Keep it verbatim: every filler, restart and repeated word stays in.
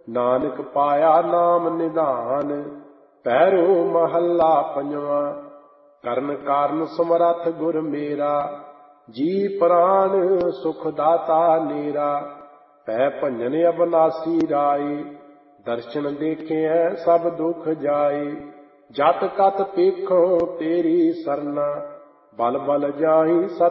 ਨਾਨਕ ਪਾਇਆ ਨਾਮ ਨਿਧਾਨ। ਪੈਰੋ ਮਹੱਲਾ ਪੰਜਵਾਂ। ਕਰਨ ਕਾਰਨ ਸਮਰੱਥ ਗੁਰ ਮੇਰਾ, ਜੀ ਪ੍ਰਾਨ ਸੁਖ ਦਾਤਾ ਨੇਰਾ। ਪੈ ਭੰਜਨ ਅਬਨਾਸੀ ਰਾਏ, ਦਰਸ਼ਨ ਦੇਖਿਐ ਸਭ ਦੁਖ ਜਾਏ। ਜਤ ਕਤ ਪੇਖੋ ਤੇਰੀ ਸਰਨਾ, ਬਲ ਬਲ ਜਾਈ ਸਤ